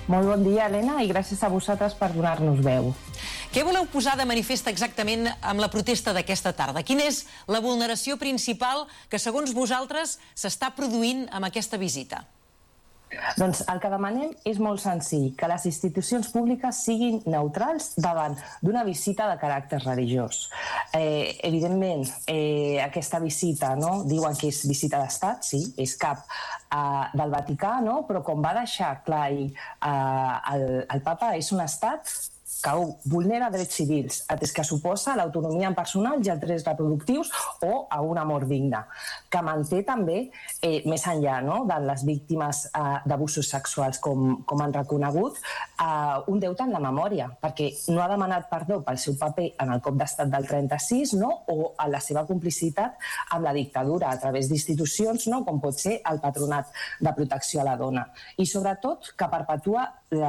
Molt bon dia, Helena, i gràcies a vosaltres per donar-nos veu. Què voleu posar de manifest exactament amb la protesta d'aquesta tarda? Quina és la vulneració principal que, segons vosaltres, s'està produint amb aquesta visita? Doncs el que demanem és molt senzill, que les institucions públiques siguin neutrals davant d'una visita de caràcter religiós. Evidentment, aquesta visita, no? Diuen que és visita d'estat, sí, és cap del Vaticà, no? Però com va deixar clar el papa, és un estat que vulnera drets civils, atès que suposa l'autonomia personal i els drets reproductius o a una mort digna, que manté també, més enllà de les víctimes d'abusos sexuals, com han reconegut, un deute en la memòria, perquè no ha demanat perdó pel seu paper en el cop d'estat del 36 o en la seva complicitat amb la dictadura a través d'institucions com pot ser el Patronat de Protecció a la Dona. I sobretot que perpetua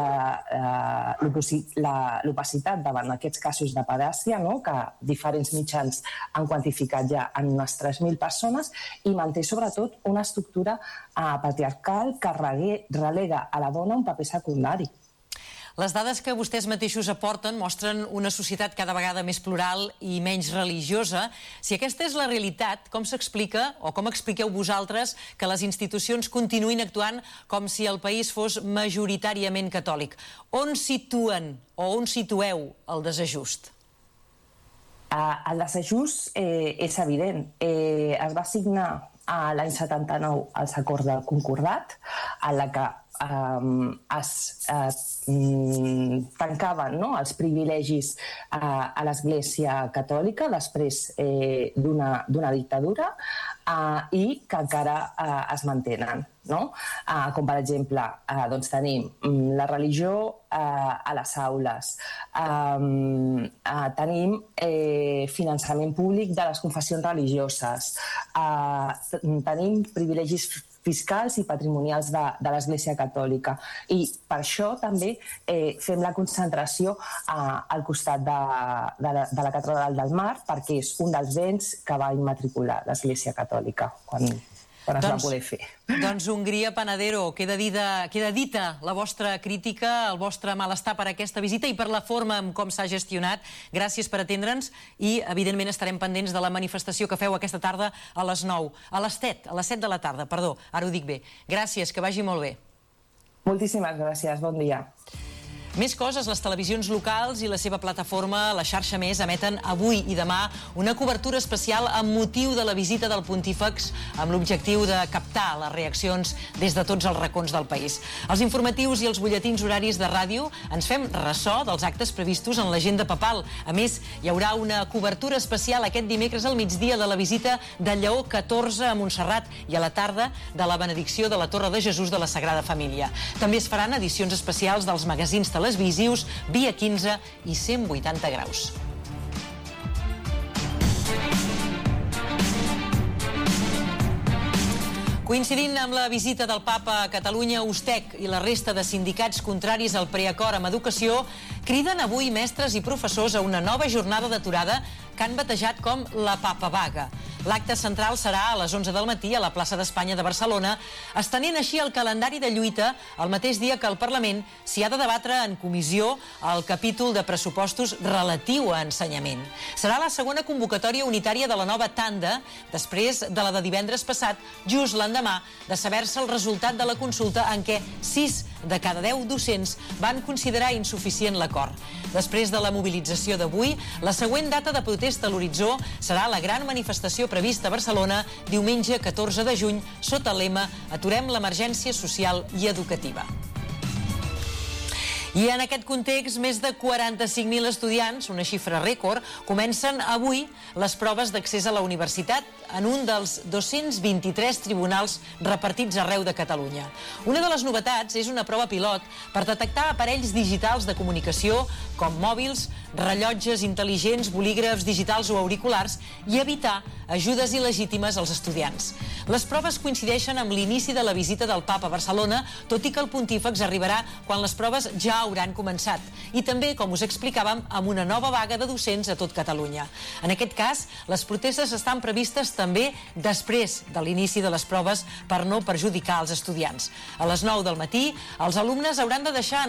l'opacitat davant aquests casos de pedàstria, que diferents mitjans han quantificat ja en unes 3.000 persones, i manté sobretot una estructura patriarcal que relega a la dona un paper secundari. Les dades que vostès mateixos aporten mostren una societat cada vegada més plural i menys religiosa. Si aquesta és la realitat, com s'explica, o com expliqueu vosaltres, que les institucions continuïn actuant com si el país fos majoritàriament catòlic? On situen o on situeu el desajust? El desajust és evident. Es va signar l'any 79 els acords del Concordat, en la que es tancaven els privilegis a l'Església Catòlica després d'una dictadura i que encara es mantenen. Com per exemple, tenim la religió a les aules, tenim finançament públic de les confessions religioses, tenim privilegis fiscals i patrimonials de l'Església Catòlica. I per això també fem la concentració al costat de la Catedral del Mar, perquè és un dels béns que va immatricular l'Església Catòlica quan es va poder fer. Doncs Hongria Panadero, queda dita la vostra crítica, el vostre malestar per aquesta visita i per la forma en com s'ha gestionat. Gràcies per atendre'ns i, evidentment, estarem pendents de la manifestació que feu aquesta tarda a les 9, a les 7 de la tarda, perdó, ara ho dic bé. Gràcies, que vagi molt bé. Moltíssimes gràcies, bon dia. Més coses, les televisions locals i la seva plataforma, la xarxa Més, emeten avui i demà una cobertura especial amb motiu de la visita del Pontífex amb l'objectiu de captar les reaccions des de tots els racons del país. Els informatius i els butlletins horaris de ràdio ens fem ressò dels actes previstos en l'agenda papal. A més, hi haurà una cobertura especial aquest dimecres al migdia de la visita de Lleó XIV a Montserrat i a la tarda de la benedicció de la Torre de Jesús de la Sagrada Família. També es faran edicions especials dels magazins televisius Via 15 i 180 graus. Coincidint amb la visita del papa a Catalunya, USTEC i la resta de sindicats contraris al preacord amb educació criden avui mestres i professors a una nova jornada d'aturada que han batejat com la Papa Vaga. L'acte central serà a les 11 del matí a la plaça d'Espanya de Barcelona, estenent així el calendari de lluita el mateix dia que el Parlament s'hi ha de debatre en comissió el capítol de pressupostos relatiu a ensenyament. Serà la segona convocatòria unitària de la nova tanda, després de la de divendres passat, just l'endemà de saber-se el resultat de la consulta en què 6 de cada 10 docents van considerar insuficient l'acord. Després de la mobilització d'avui, la següent data de protesta a l'horitzó serà la gran manifestació prevista a Barcelona diumenge 14 de juny sota el lema Aturem l'emergència social i educativa. I en aquest context, més de 45.000 estudiants, una xifra rècord, comencen avui les proves d'accés a la universitat en un dels 223 tribunals repartits arreu de Catalunya. Una de les novetats és una prova pilot per detectar aparells digitals de comunicació com mòbils, rellotges intel·ligents, bolígrafs digitals o auriculars i evitar ajudes il·legítimes als estudiants. Les proves coincideixen amb l'inici de la visita del Papa a Barcelona, tot i que el Pontífex arribarà quan les proves ja hauran començat. I també, com us explicàvem, amb una nova vaga de docents a tot Catalunya. En aquest cas, les protestes estan previstes també després de l'inici de les proves per no perjudicar els estudiants. A les 9 del matí, els alumnes hauran de deixar